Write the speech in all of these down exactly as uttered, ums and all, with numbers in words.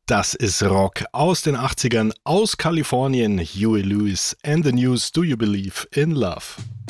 Das ist Rock aus den achtzigern, aus Kalifornien. Huey Lewis and the News, Do You Believe in Love?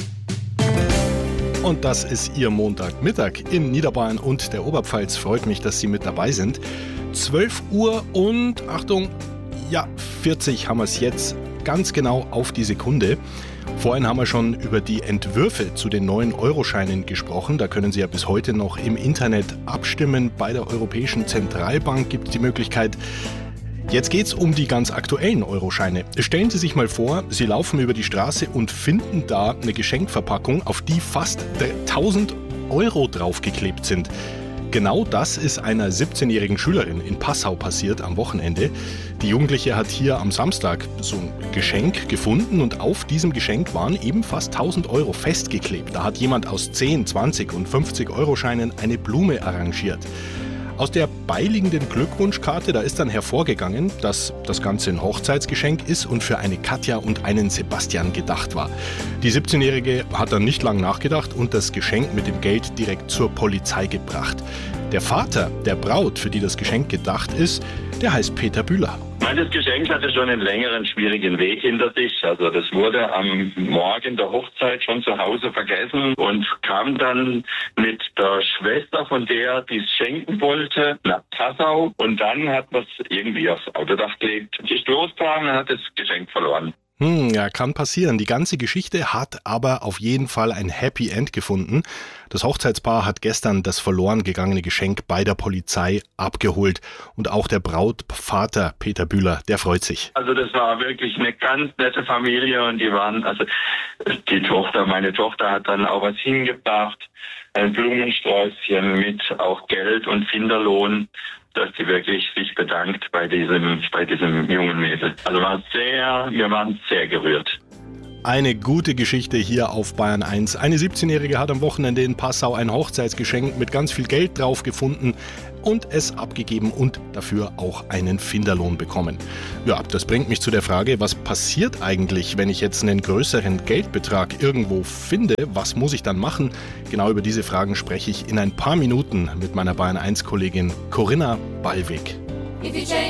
Und das ist Ihr Montagmittag in Niederbayern und der Oberpfalz. Freut mich, dass Sie mit dabei sind. zwölf Uhr und, Achtung, ja, vierzig haben wir es jetzt, ganz genau auf die Sekunde. Vorhin haben wir schon über die Entwürfe zu den neuen Euroscheinen gesprochen. Da können Sie ja bis heute noch im Internet abstimmen. Bei der Europäischen Zentralbank gibt es die Möglichkeit. Jetzt geht es um die ganz aktuellen Euroscheine. Stellen Sie sich mal vor, Sie laufen über die Straße und finden da eine Geschenkverpackung, auf die fast tausend Euro draufgeklebt sind. Genau das ist einer siebzehnjährigen Schülerin in Passau passiert am Wochenende. Die Jugendliche hat hier am Samstag so ein Geschenk gefunden und auf diesem Geschenk waren eben fast tausend Euro festgeklebt. Da hat jemand aus zehn, zwanzig und fünfzig Euro Scheinen eine Blume arrangiert. Aus der beiliegenden Glückwunschkarte, da ist dann hervorgegangen, dass das Ganze ein Hochzeitsgeschenk ist und für eine Katja und einen Sebastian gedacht war. Die siebzehnjährige hat dann nicht lange nachgedacht und das Geschenk mit dem Geld direkt zur Polizei gebracht. Der Vater der Braut, für die das Geschenk gedacht ist, der heißt Peter Bühler. Das Geschenk hatte schon einen längeren, schwierigen Weg hinter sich. Also das wurde am Morgen der Hochzeit schon zu Hause vergessen und kam dann mit der Schwester, von der die es schenken wollte, nach Passau. Und dann hat man es irgendwie aufs Autodach gelegt. Die ist losgefahren und hat das Geschenk verloren. Hm, ja, kann passieren. Die ganze Geschichte hat aber auf jeden Fall ein Happy End gefunden. Das Hochzeitspaar hat gestern das verloren gegangene Geschenk bei der Polizei abgeholt. Und auch der Brautvater Peter Bühler, der freut sich. Also das war wirklich eine ganz nette Familie und die waren, also die Tochter, meine Tochter hat dann auch was hingebracht. Ein Blumensträußchen mit auch Geld und Finderlohn, dass sie wirklich sich bedankt bei diesem, bei diesem jungen Mädel. Also war sehr, wir waren sehr gerührt. Eine gute Geschichte hier auf Bayern eins. Eine siebzehnjährige hat am Wochenende in Passau ein Hochzeitsgeschenk mit ganz viel Geld drauf gefunden und es abgegeben und dafür auch einen Finderlohn bekommen. Ja, das bringt mich zu der Frage, was passiert eigentlich, wenn ich jetzt einen größeren Geldbetrag irgendwo finde? Was muss ich dann machen? Genau über diese Fragen spreche ich in ein paar Minuten mit meiner Bayern eins Kollegin Corinna Ballweg. If you change